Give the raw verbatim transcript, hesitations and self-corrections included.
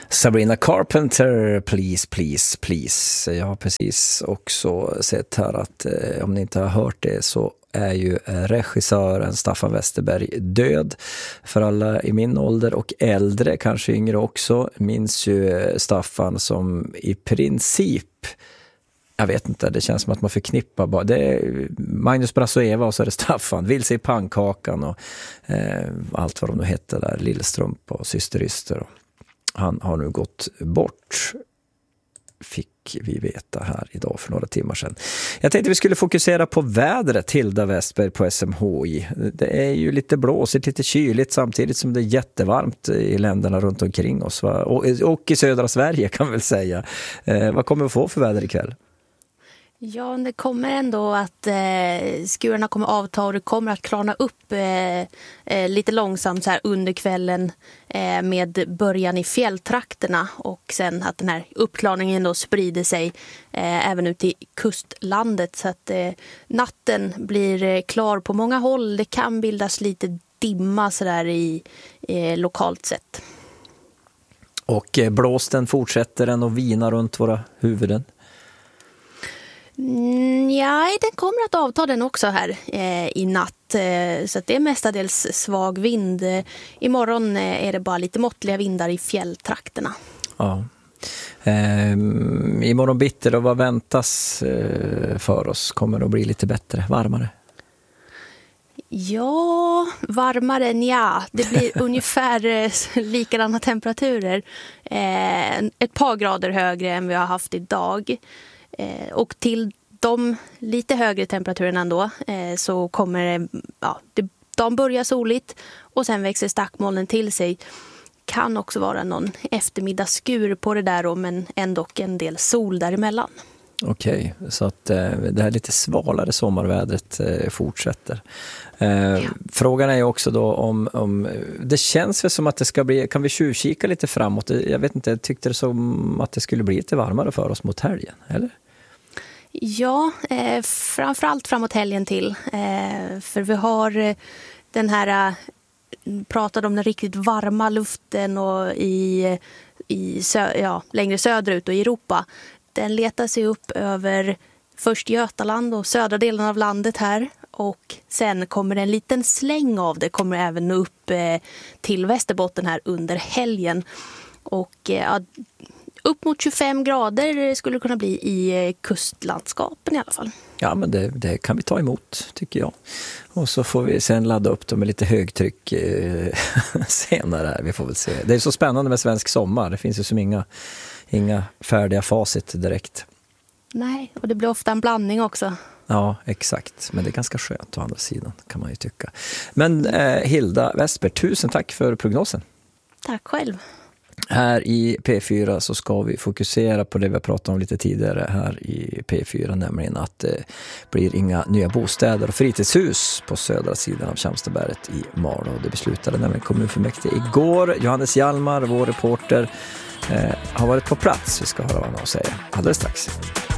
Sabrina Carpenter, Please, Please, Please. Jag har precis också sett här att eh, om ni inte har hört det så är ju regissören Staffan Westerberg död. För alla i min ålder och äldre, kanske yngre också, minns ju Staffan som i princip, jag vet inte, det känns som att man förknippar bara. Det är Magnus, Brasse och Eva och så är det Staffan. Vilse i pannkakan och eh, allt vad de nu hette där. Lillstrump och Syster. Han har nu gått bort, fick vi veta här idag för några timmar sedan. Jag tänkte vi skulle fokusera på vädret, Hilda Westberg på S M H I. Det är ju lite blåsigt, lite kyligt samtidigt som det är jättevarmt i länderna runt omkring oss. Va? Och, och i södra Sverige kan man väl säga. Eh, vad kommer vi att få för väder ikväll? Ja, det kommer ändå att eh, skurarna kommer avta och det kommer att klarna upp eh, eh, lite långsamt så här under kvällen eh, med början i fjälltrakterna och sen att den här uppklarningen då sprider sig eh, även ut i kustlandet så att eh, natten blir eh, klar på många håll. Det kan bildas lite dimma så där i eh, lokalt sett. Och eh, blåsten fortsätter den och vina runt våra huvuden? Mm, ja, den kommer att avta den också här eh, i natt. Eh, så att det är mestadels svag vind. Eh, imorgon eh, är det bara lite måttliga vindar i fjälltrakterna. Ja. Eh, imorgon bitter och vad väntas eh, för oss? Kommer det att bli lite bättre, varmare? Ja, varmare än ja. Det blir ungefär eh, likadana temperaturer. Eh, ett par grader högre än vi har haft idag. Eh, och till de lite högre temperaturerna ändå eh, så kommer det, ja, det, de börjar soligt och sen växer stackmolnen till sig. Kan också vara någon eftermiddagsskur på det där då, men ändå en del sol däremellan. Okej, så att eh, det här lite svalare sommarvädret eh, fortsätter. Eh, ja. Frågan är ju också då om, om det känns väl som att det ska bli, kan vi tjuvkika lite framåt? Jag vet inte, jag tyckte det som att det skulle bli lite varmare för oss mot helgen, eller? Ja, eh, framförallt framåt helgen till. Eh, för vi har eh, den här, eh, pratade om den riktigt varma luften och i, i sö- ja, längre söderut och i Europa. Den letar sig upp över först Götaland och södra delen av landet här. Och sen kommer en liten släng av det, kommer även upp eh, till Västerbotten här under helgen. Och eh, upp mot tjugofem grader skulle det kunna bli i kustlandskapen i alla fall. Ja, men det, det kan vi ta emot, tycker jag. Och så får vi sen ladda upp dem med lite högtryck eh, senare här. Vi får väl se. Det är så spännande med svensk sommar. Det finns ju som inga, inga färdiga facit direkt. Nej, och det blir ofta en blandning också. Ja, exakt. Men det är ganska skönt å andra sidan, kan man ju tycka. Men eh, Hilda Westberg, tusen tack för prognosen. Tack själv. Här i P fyra så ska vi fokusera på det vi har pratat om lite tidigare här i P fyra, nämligen att det blir inga nya bostäder och fritidshus på södra sidan av Tjamstaberget i Malå. Det beslutade nämligen kommunfullmäktige igår. Johannes Hjalmar, vår reporter, eh, har varit på plats. Vi ska höra vad han har att säga alldeles strax.